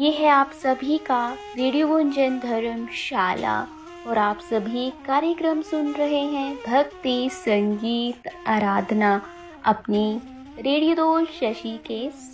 ये है आप सभी का रेडियो गुंजन धर्मशाला और आप सभी कार्यक्रम सुन रहे हैं भक्ति संगीत आराधना अपनी रेडियो दोस्त शशि के